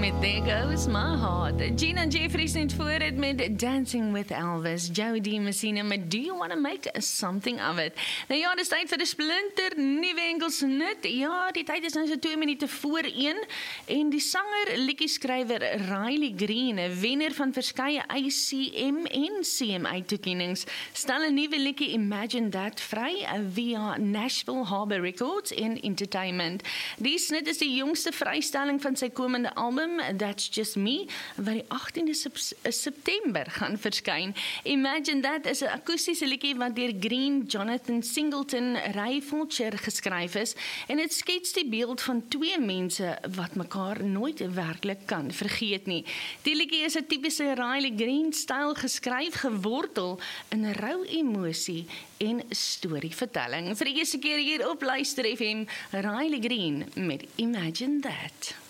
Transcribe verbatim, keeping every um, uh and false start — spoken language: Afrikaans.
met There Goes My Heart. Gina Jeffries net voor het met Dancing with Elvis. Jody Messina met Do You Want to Make Something of It? Nou ja, dit is tyd vir 'n splinter nuwe enkelsnit. Ja, die tyd is nou so twee minute voor een. En die sanger, liedjie-skrywer Riley Green, 'n wenner van verskeie I C M en C M A-toekennings, stel 'n nuwe liedjie Imagine That vry via Nashville Harbor Records en Entertainment. Die snit is die jongste vrystelling van sy komende album, That's Just Me, wat die agtiende September gaan verskyn. Imagine That is 'n akoestiese liedjie wat deur Green, Jonathan Singleton, Ray Fulcher geskryf is, en dit skets die beeld van twee mense wat mekaar nooit werklik kan vergeet nie. Die liedjie is 'n tipiese Riley Green-styl geskryf, gewortel in rou emosie en storievertelling. Vir die eerste keer hier op Luister F M, Riley Green met Imagine That.